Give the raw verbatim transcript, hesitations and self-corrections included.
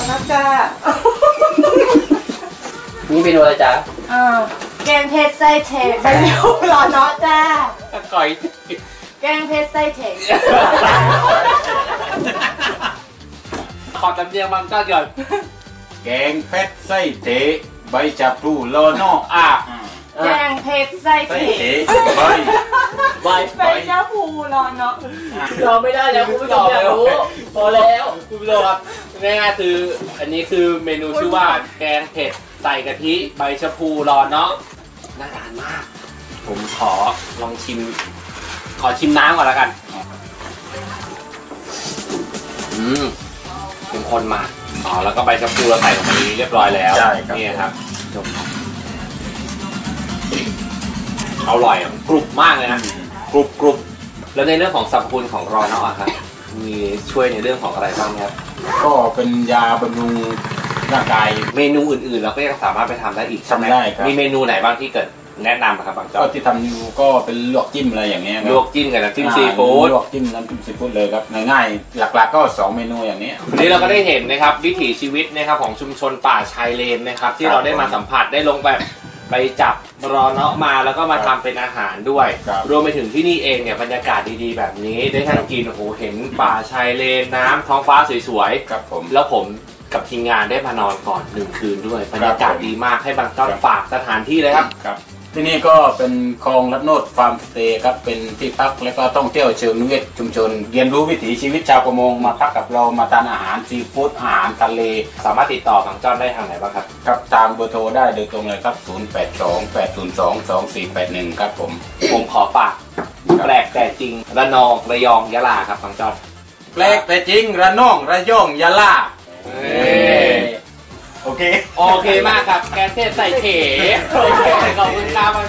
นะจ๊ะนี่เมนูอะไรจ๊ะอ่าแกงเผ็ดไส้เทใบเดียวรอเนาะจ้าก่อยแกงเผ็ดไส้เทขอตำเนียงบางจ้าก่อนแกงเผ็ดไส้เทใบจับพลูรอนออ่ะแกงเผ็ดไส้เทใบใบใบเจ้าภูรอเนาะรอไม่ได้แล้วคุณผู้ชมอยากรู้พอแล้วคุณผู้ชมครับง่ายๆคืออันนี้คือเมนูชื่อว่าแกงเผ็ดใส่กะทิใบชะพูรอเนาะน่าทานมากผมขอลองชิมขอชิมน้ำก่อนแล้วกันอืมเป็นคนมาอ๋อแล้วก็ใบชะพูเราใส่ลงไปเรียบร้อยแล้วนี่ครับจบอร่อยกรุบมากเลยนะกรุบกรุบแล้วในเรื่องของสรรพคุณของรอเนาะครับมีช่วยในเรื่องของอะไรบ้างครับก็เป็นยาบำรุงร่างกายเมนูอื่นๆเราก็ยังสามารถไปทำได้อีกทำได้ครับมีเมนูไหนบ้างที่เกิดแนะนำครับบางเจ้าก็ที่ทำอยู่ก็เป็นลวกจิ้มอะไรอย่างเงี้ยลวกจิ้มกับน้ำจิ้มซีฟู้ดลวกจิ้มน้ำจิ้มซีฟู้ดเลยครับง่ายๆหลักๆก็สองเมนูอย่างนี้วันนี้เราก็ได้เห็นนะครับวิถีชีวิตนะครับของชุมชนป่าชายเลนนะครับที่เราได้มาสัมผัสได้ลงแบบไปจับรอเนาะมาแล้วก็มาทำเป็นอาหารด้วยรวมไปถึงที่นี่เองเนี่ยบรรยากาศดีๆแบบนี้ได้ทั้งกินโอ้โหเห็นป่าชายเลนน้ำท้องฟ้าสวยๆครับผมแล้วผมกับทีมงานได้มานอนก่อนหนึ่งคืนด้วยบรรยากาศดีมากให้บางเจ้าฝากสถานที่เลยครับครับที่นี่ก็เป็นคลองลัดโนดฟาร์มสเตย์ครับเป็นที่พักและก็ต้องเที่ยวเชิงนิเวศชุมชนเรียนรู้วิถีชีวิตชาวประมงมาพักกับเรามาทานอาหารซีฟู้ดอาหารทะเลสามารถติดต่อบางเจ้าได้ทางไหนบ้างครับครับทางเบอร์โทรได้โดยตรงเลยครับศูนย์ แปด สอง แปด ศูนย์ สอง สอง สี่ แปด หนึ่งครับผมผมขอฝากแปลกแต่จริงระนองระยองยะลาครับบางเจ้าแปลกแต่จริงระนองระยองยะลาโอเคโอเคมากครับแกงเทศใส่เขโอเคขอบคุณครับ